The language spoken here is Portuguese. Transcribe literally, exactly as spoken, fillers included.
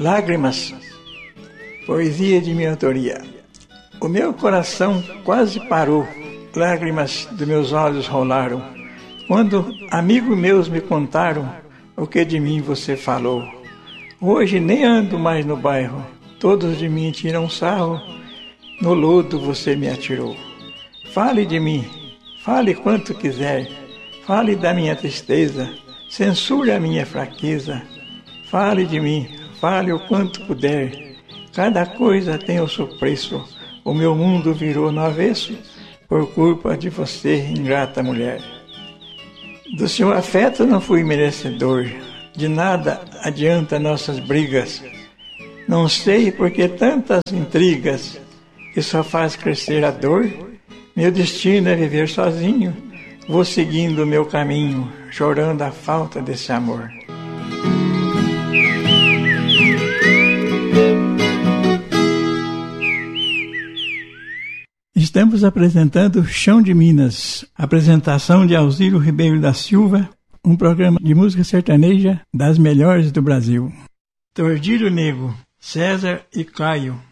Lágrimas, poesia de minha autoria. O meu coração quase parou, lágrimas dos meus olhos rolaram, quando amigos meus me contaram o que de mim você falou. Hoje nem ando mais no bairro, todos de mim tiram sarro, no lodo você me atirou. Fale de mim, fale quanto quiser, fale da minha tristeza, censure a minha fraqueza. Fale de mim, fale o quanto puder, cada coisa tem o seu preço, o meu mundo virou no avesso, por culpa de você, ingrata mulher. Do seu afeto não fui merecedor, de nada adianta nossas brigas, não sei por que tantas intrigas, que só faz crescer a dor, meu destino é viver sozinho, vou seguindo o meu caminho, chorando a falta desse amor. Estamos apresentando Chão de Minas, apresentação de Alziro Ribeiro da Silva, um programa de música sertaneja das melhores do Brasil. Tordilho Negro, César e Caio.